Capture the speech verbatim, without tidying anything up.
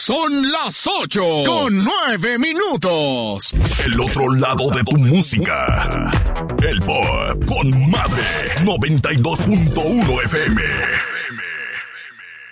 Son las ocho con nueve minutos. El otro lado de tu música. El Pop con Madre noventa y dos punto uno F M.